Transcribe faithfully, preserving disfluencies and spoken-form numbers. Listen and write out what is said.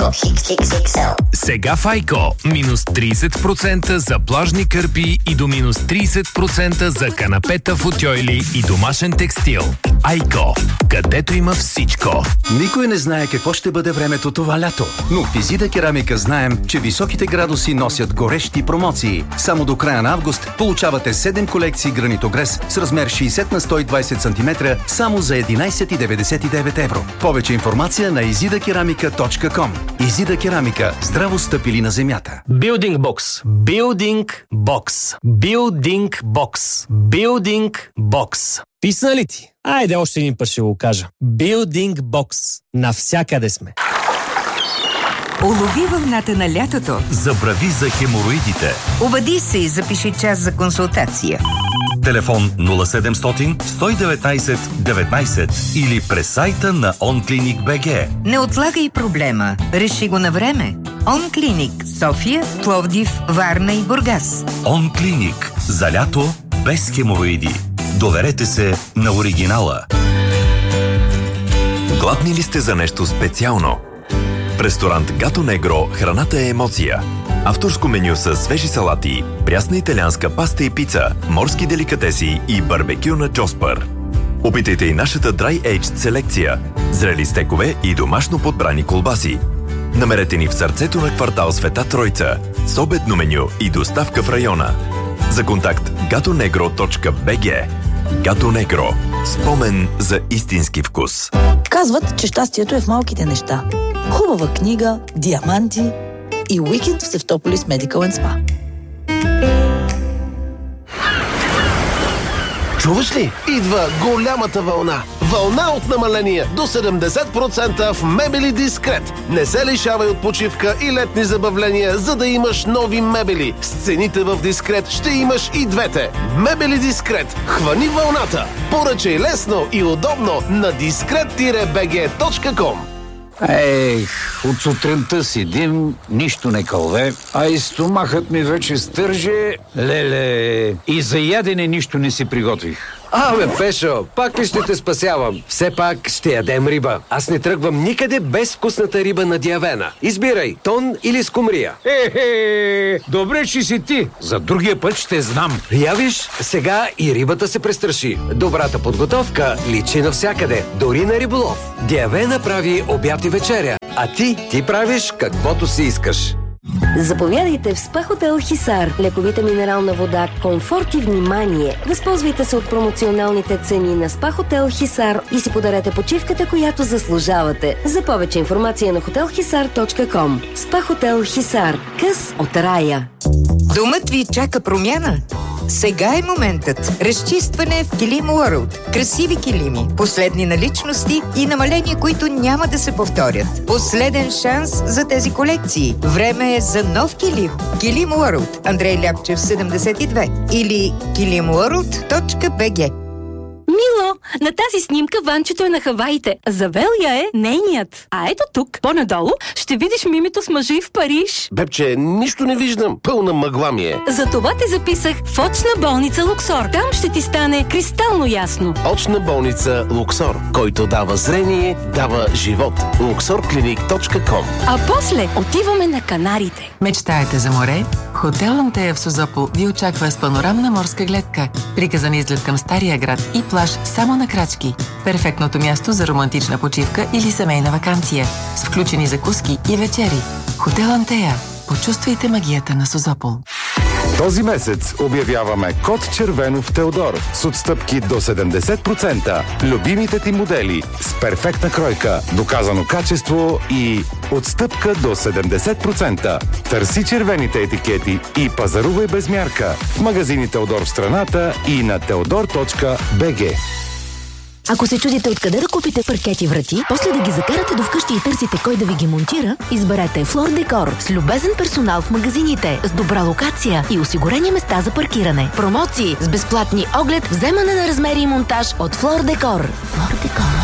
икс икс икс ел. Сега в Айко минус трийсет процента за плажни кърпи и до минус трийсет процента за канапета, футьойли и домашен текстил. Айко, където има всичко. Никой не знае какво ще бъде времето това лято, но в Изида Керамика знаем, че високите градуси носят горещи промоции. Само до края на август получавате седем колекции гранитогрес с размер шейсет на сто и двайсет сантиметра само за единайсет цяло деветдесет и девет евро. Повече информация на изида керамика точка ком. Изида Керамика. Здраво стъпили на земята. Building Box. Building Box. Building Box. Building Box. Писна ли ти? Айде още един път ще го кажа. Building Box. Навсякъде сме. Улови вълната на лятото. Забрави за хемороидите. Обади се и запиши час за консултация. Телефон нула седемстотин сто и деветнайсет деветнайсет или през сайта на онклиник точка би джи. Не отлагай проблема. Реши го на време. Онклиник. София, Пловдив, Варна и Бургас. Онклиник. За лято без хемороиди. Доверете се на оригинала. Гладни ли сте за нещо специално? В ресторант Гато Негро храната е емоция. Авторско меню с свежи салати, прясна италианска паста и пица, морски деликатеси и барбекю на Джоспър. Опитайте и нашата Dry Aged селекция, зрели стекове и домашно подбрани колбаси. Намерете ни в сърцето на квартал Света Тройца, с обедно меню и доставка в района. За контакт гато негро точка би джи. Гато Негро. Спомен за истински вкус. Казват, че щастието е в малките неща. Хубава книга, диаманти и уикенд в Севтополис Медикал енд Спа. Чуваш ли? Идва голямата вълна. Вълна от намаления до седемдесет процента в Мебели Дискрет. Не се лишавай от почивка и летни забавления, за да имаш нови мебели. С цените в Дискрет ще имаш и двете. Мебели Дискрет. Хвани вълната. Поръчай лесно и удобно на дискрет би джи точка ком. Ех, от сутринта седим, нищо не кълве, а и стомахът ми вече стърже. Леле, и за ядене нищо не си приготвих. Абе, Пешо, пак ли ще те спасявам? Все пак ще ядем риба. Аз не тръгвам никъде без вкусната риба на Диавена. Избирай, тон или скумрия. Е-хе, добре, че си ти. За другия път ще знам. Я виж, сега и рибата се престраши. Добрата подготовка личи навсякъде, дори на риболов. Диавена прави обяд и вечеря, а ти, ти правиш каквото си искаш. Заповядайте в СПА Хотел Хисар. Лековита минерална вода, комфорт и внимание. Възползвайте се от промоционалните цени на СПА Хотел Хисар и си подарете почивката, която заслужавате. За повече информация на хотел хисар точка ком. СПА Хотел Хисар. Къс от рая. Думът ви чака промяна. Сега е моментът. Разчистване в Килим World. Красиви килими, последни наличности и намаления, които няма да се повторят. Последен шанс за тези колекции. Време е за нов килим. Килим World. Андрей Ляпчев, седемдесет и две. Или килим ворлд точка би джи. Мило, на тази снимка Ванчето е на Хаваите. Завелия е нейният. А ето тук, по-надолу, ще видиш мимито с мъжи в Париж. Бебче, нищо не виждам. Пълна мъгла ми е. Затова те записах в очна болница Луксор. Там ще ти стане кристално ясно. Очна болница Луксор, който дава зрение, дава живот. луксор клиник точка ком. А после отиваме на Канарите. Мечтаете за море? Хотел Антея в Созопол ви очаква с панорамна морска гледка, приказан изглед към Стария град и плаж само на крачки. Перфектното място за романтична почивка или семейна ваканция с включени закуски и вечери. Хотел Антея. Почувствайте магията на Созопол. Този месец обявяваме код червено в Теодор с отстъпки до седемдесет процента. Любимите ти модели с перфектна кройка, доказано качество и отстъпка до седемдесет процента. Търси червените етикети и пазарувай без мярка в магазини Теодор в страната и на теодор точка би джи. Ако се чудите откъде да купите паркети врати, после да ги закарате до вкъщи и търсите кой да ви ги монтира, изберете Флор Декор с любезен персонал в магазините, с добра локация и осигурени места за паркиране. Промоции с безплатни оглед, вземане на размери и монтаж от Флор Декор. Флор Декор.